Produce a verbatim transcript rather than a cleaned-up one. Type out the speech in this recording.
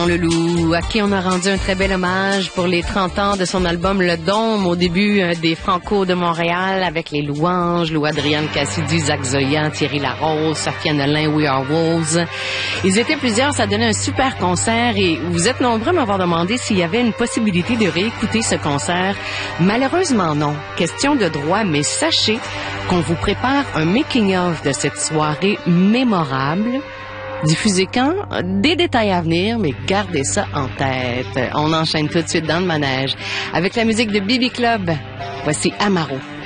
Le Loup, à qui on a rendu un très bel hommage pour les trente ans de son album Le Dôme, au début euh, des Franco de Montréal, avec les louanges, Lou Adrienne Cassidy, Zach Zoyan, Thierry Larose, Sophia Nolin, We Are Wolves. Ils étaient plusieurs, ça donnait un super concert et vous êtes nombreux à m'avoir demandé s'il y avait une possibilité de réécouter ce concert. Malheureusement non, question de droit, mais sachez qu'on vous prépare un making-of de cette soirée mémorable. Diffusé quand? Des détails à venir, mais gardez ça en tête. On enchaîne tout de suite dans le manège avec la musique de B B Club. Voici Amaro.